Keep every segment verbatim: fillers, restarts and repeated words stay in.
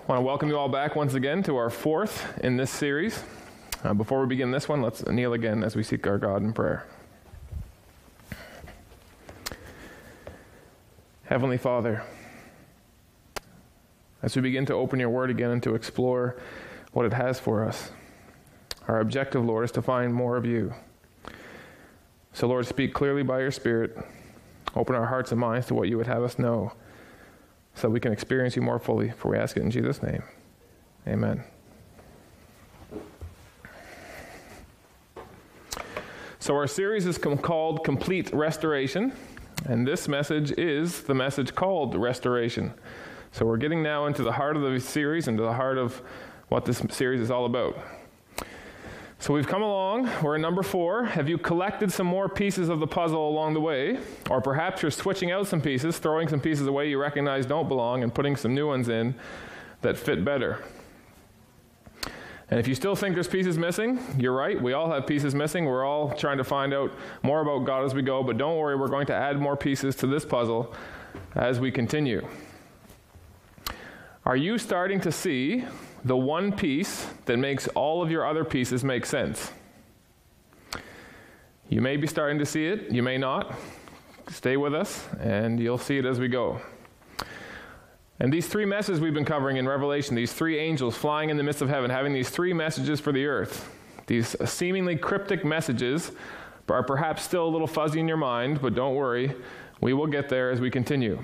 I want to welcome you all back once again to our fourth in this series. Uh, before we begin this one, let's kneel again as we seek our God in prayer. Heavenly Father, as we begin to open your word again and to explore what it has for us, our objective, Lord, is to find more of you. So, Lord, speak clearly by your Spirit. Open our hearts and minds to what you would have us know, so that we can experience you more fully, for we ask it in Jesus' name. Amen. So our series is com- called Complete Restoration, and this message is the message called Restoration. So we're getting now into the heart of the series, into the heart of what this series is all about. So we've come along, we're in number four. Have you collected some more pieces of the puzzle along the way? Or perhaps you're switching out some pieces, throwing some pieces away you recognize don't belong, and putting some new ones in that fit better. And if you still think there's pieces missing, you're right, we all have pieces missing. We're all trying to find out more about God as we go, but don't worry, we're going to add more pieces to this puzzle as we continue. Are you starting to see the one piece that makes all of your other pieces make sense? You may be starting to see it, you may not. Stay with us, and you'll see it as we go. And these three messages we've been covering in Revelation, these three angels flying in the midst of heaven, having these three messages for the earth, these seemingly cryptic messages are perhaps still a little fuzzy in your mind, but don't worry, we will get there as we continue.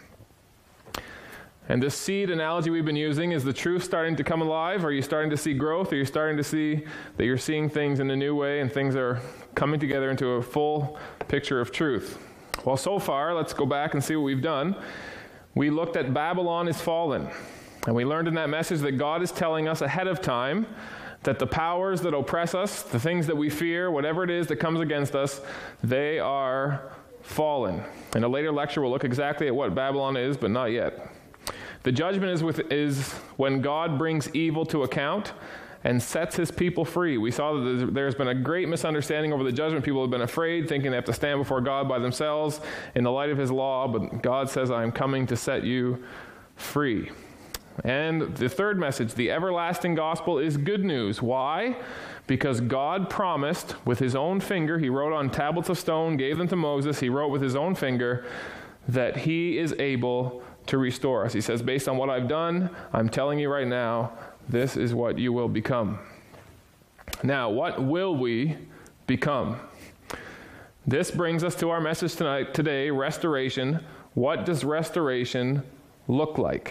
And this seed analogy we've been using, is the truth starting to come alive? Are you starting to see growth? Are you starting to see that you're seeing things in a new way and things are coming together into a full picture of truth? Well, so far, let's go back and see what we've done. We looked at Babylon is fallen. And we learned in that message that God is telling us ahead of time that the powers that oppress us, the things that we fear, whatever it is that comes against us, they are fallen. In a later lecture, we'll look exactly at what Babylon is, but not yet. The judgment is, with, is when God brings evil to account and sets his people free. We saw that there's been a great misunderstanding over the judgment. People have been afraid, thinking they have to stand before God by themselves in the light of his law, but God says, I am coming to set you free. And the third message, the everlasting gospel, is good news. Why? Because God promised with his own finger, he wrote on tablets of stone, gave them to Moses, he wrote with his own finger that he is able to restore us. He says, based on what I've done, I'm telling you right now, this is what you will become. Now, what will we become? This brings us to our message tonight, today, restoration. What does restoration look like?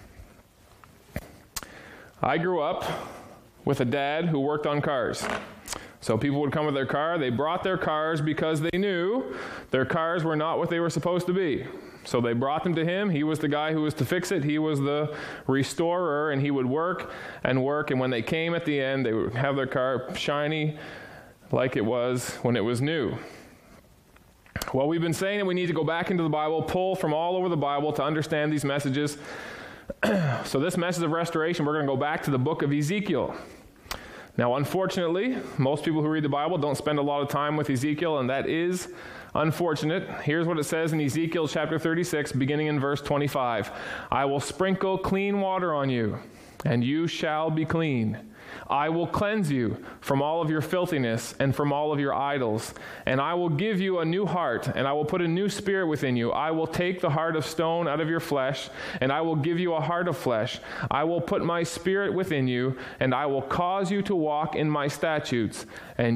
I grew up with a dad who worked on cars. So people would come with their car. They brought their cars because they knew their cars were not what they were supposed to be. So they brought them to him. He was the guy who was to fix it. He was the restorer, and he would work and work. And when they came at the end, they would have their car shiny like it was when it was new. Well, we've been saying that we need to go back into the Bible, pull from all over the Bible to understand these messages. So this message of restoration, we're going to go back to the book of Ezekiel. Now, unfortunately, most people who read the Bible don't spend a lot of time with Ezekiel, and that is unfortunate. Here's what it says in Ezekiel chapter thirty-six, beginning in verse twenty-five. I will sprinkle clean water on you, and you shall be clean. I will cleanse you from all of your filthiness and from all of your idols, and I will give you a new heart, and I will put a new spirit within you. I will take the heart of stone out of your flesh, and I will give you a heart of flesh. I will put my spirit within you, and I will cause you to walk in my statutes, and